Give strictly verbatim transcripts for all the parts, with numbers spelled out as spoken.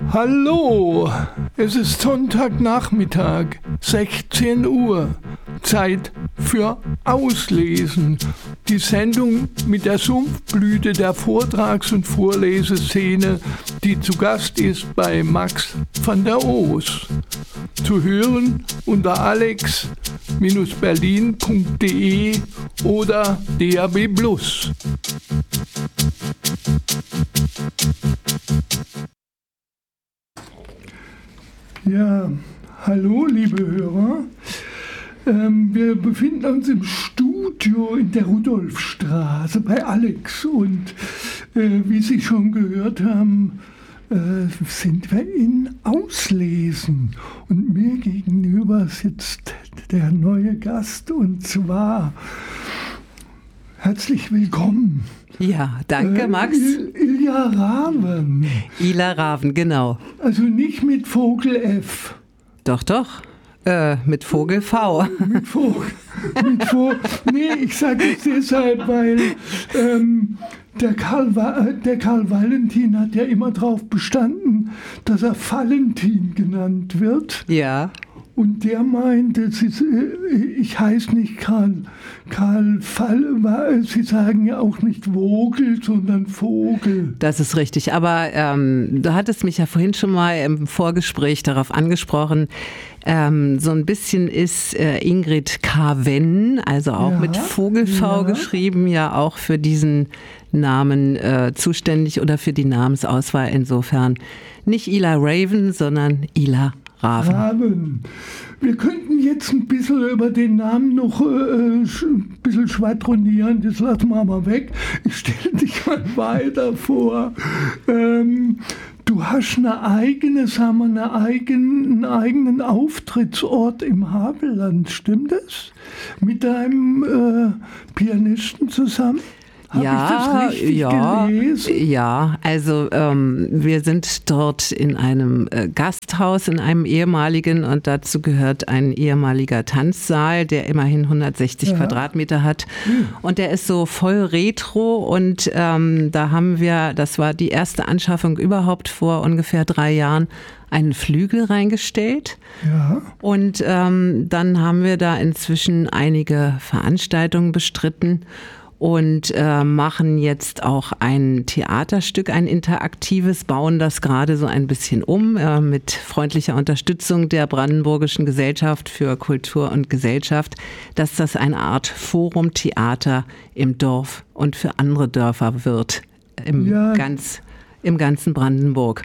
Hallo, es ist Sonntagnachmittag, sechzehn Uhr, Zeit für Auslesen. Die Sendung mit der Sumpfblüte der Vortrags- und Vorleseszene, die zu Gast ist bei Max van der Oos. Zu hören unter alex Bindestrich berlin punkt de oder D A B Plus. Ja, hallo liebe Hörer. Ähm, wir befinden uns im Studio in der Rudolfstraße bei Alex und äh, wie Sie schon gehört haben, äh, sind wir in Auslesen. Und mir gegenüber sitzt der neue Gast und zwar herzlich willkommen. Ja, danke, Max. Äh, Il- Ilja Raven. Ila Raven, genau. Also nicht mit Vogel F. Doch, doch. Äh, mit Vogel V. Mit Vogel. Mit Vogel. Nee, ich sage es deshalb, weil ähm, der, Karl, der Karl Valentin hat ja immer darauf bestanden, dass er Valentin genannt wird. Ja. Und der meint, es ist, ich heiße nicht Karl, Karl Fall, Sie sagen ja auch nicht Vogel, sondern Vogel. Das ist richtig, aber ähm, du hattest mich ja vorhin schon mal im Vorgespräch darauf angesprochen, ähm, so ein bisschen ist äh, Ingrid Carven, also auch ja, mit Vogel V ja. geschrieben, ja auch für diesen Namen äh, zuständig oder für die Namensauswahl. Insofern nicht Ila Raven, sondern Ila Raven. Raven. Wir könnten jetzt ein bisschen über den Namen noch äh, ein bisschen schwadronieren, das lassen wir mal weg. Ich stelle dich mal weiter vor. Ähm, du hast eine eigene, sagen wir, eine eigene, einen eigenen Auftrittsort im Havelland, stimmt das? Mit deinem äh, Pianisten zusammen? Hab ja, ich das richtig ja, gelesen? ja, also ähm, wir sind dort in einem äh, Gasthaus, in einem ehemaligen, und dazu gehört ein ehemaliger Tanzsaal, der immerhin hundertsechzig ja. Quadratmeter hat mhm. und der ist so voll retro und ähm, da haben wir, das war die erste Anschaffung überhaupt vor ungefähr drei Jahren, einen Flügel reingestellt. Ja. Und ähm, dann haben wir da inzwischen einige Veranstaltungen bestritten und äh, machen jetzt auch ein Theaterstück, ein interaktives, bauen das gerade so ein bisschen um äh, mit freundlicher Unterstützung der Brandenburgischen Gesellschaft für Kultur und Gesellschaft, dass das eine Art Forum-Theater im Dorf und für andere Dörfer wird, im, ja. ganz, im ganzen Brandenburg.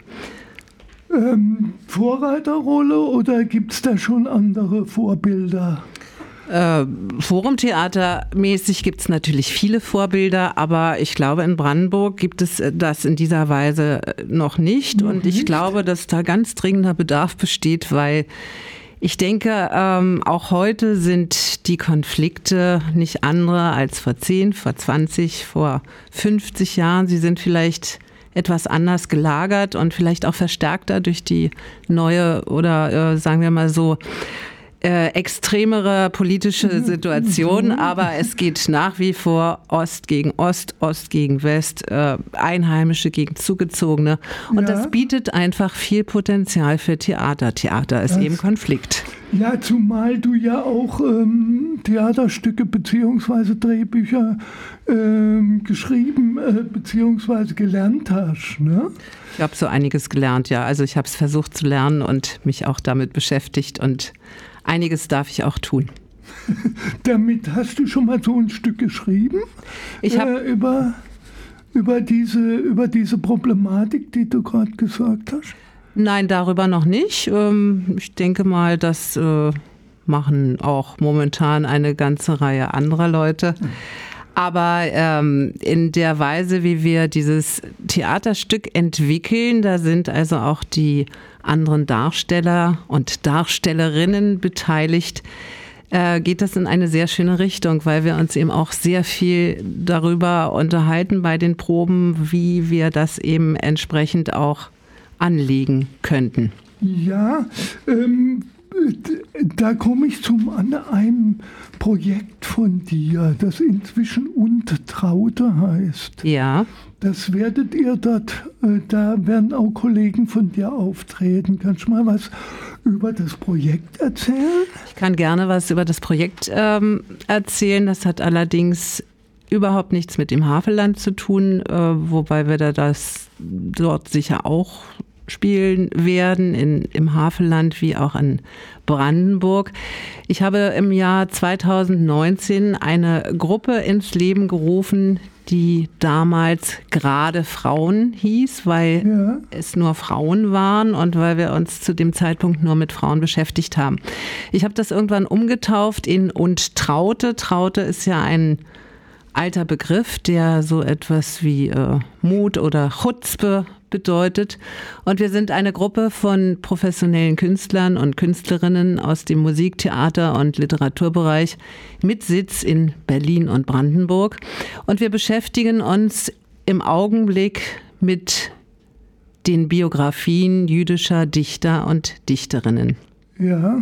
Ähm, Vorreiterrolle oder gibt es da schon andere Vorbilder? Äh, Forumtheatermäßig gibt es natürlich viele Vorbilder, aber ich glaube, in Brandenburg gibt es das in dieser Weise noch nicht. Noch und ich nicht? glaube, dass da ganz dringender Bedarf besteht, weil ich denke, ähm, auch heute sind die Konflikte nicht andere als vor zehn, vor zwanzig, vor fünfzig Jahren. Sie sind vielleicht etwas anders gelagert und vielleicht auch verstärkter durch die neue oder äh, sagen wir mal so, Äh, extremere politische Situation, aber es geht nach wie vor Ost gegen Ost, Ost gegen West, äh, Einheimische gegen Zugezogene. Und ja. das bietet einfach viel Potenzial für Theater. Theater ist das, eben Konflikt. Ja, zumal du ja auch ähm, Theaterstücke bzw. Drehbücher ähm, geschrieben äh, bzw. gelernt hast, ne? Ich habe so einiges gelernt, ja. Also ich habe es versucht zu lernen und mich auch damit beschäftigt und einiges darf ich auch tun. Damit hast du schon mal so ein Stück geschrieben? Ich hab, äh, über, über, diese, über diese Problematik, die du gerade gesagt hast? Nein, darüber noch nicht. Ich denke mal, das machen auch momentan eine ganze Reihe anderer Leute. Aber ähm, in der Weise, wie wir dieses Theaterstück entwickeln, da sind also auch die anderen Darsteller und Darstellerinnen beteiligt, äh, geht das in eine sehr schöne Richtung, weil wir uns eben auch sehr viel darüber unterhalten bei den Proben, wie wir das eben entsprechend auch anlegen könnten. Ja, ähm, da komme ich zum an einem Projekt von dir, das inzwischen Untraute heißt. Ja. Das werdet ihr dort, äh, da werden auch Kollegen von dir auftreten. Kannst du mal was über das Projekt erzählen? Ich kann gerne was über das Projekt ähm, erzählen. Das hat allerdings überhaupt nichts mit dem Havelland zu tun, äh, wobei wir da das dort sicher auch spielen werden, in, im Havelland wie auch in Brandenburg. Ich habe im Jahr zweitausendneunzehn eine Gruppe ins Leben gerufen, die damals gerade Frauen hieß, weil ja. es nur Frauen waren und weil wir uns zu dem Zeitpunkt nur mit Frauen beschäftigt haben. Ich habe das irgendwann umgetauft in Und Traute. Traute ist ja ein alter Begriff, der so etwas wie äh, Mut oder Chutzpe bedeutet. Und wir sind eine Gruppe von professionellen Künstlern und Künstlerinnen aus dem Musik-, Theater- und Literaturbereich mit Sitz in Berlin und Brandenburg. Und wir beschäftigen uns im Augenblick mit den Biografien jüdischer Dichter und Dichterinnen. Ja.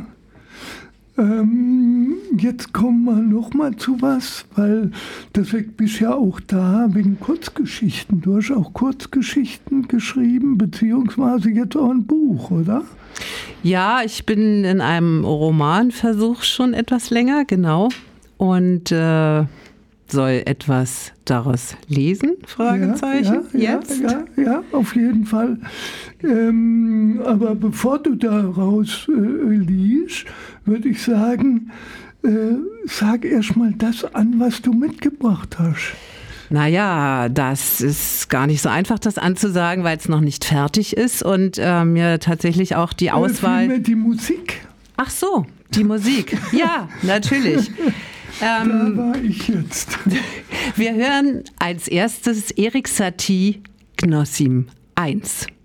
Ähm, jetzt kommen wir noch mal zu was, weil deswegen bist ja auch da wegen Kurzgeschichten. Du hast auch Kurzgeschichten geschrieben, beziehungsweise jetzt auch ein Buch, oder? Ja, ich bin in einem Romanversuch schon etwas länger, genau. Und äh, soll etwas daraus lesen? Fragezeichen. Ja, ja, jetzt? Ja, ja, ja, auf jeden Fall. Ähm, aber bevor du daraus äh, liest, würde ich sagen, äh, sag erst mal das an, was du mitgebracht hast. Naja, das ist gar nicht so einfach, das anzusagen, weil es noch nicht fertig ist und äh, mir tatsächlich auch die Auswahl... Äh, die Musik. Ach so, die Musik. Ja, natürlich. Ähm, da war ich jetzt. Wir hören als erstes Erik Satie, Knossim eins.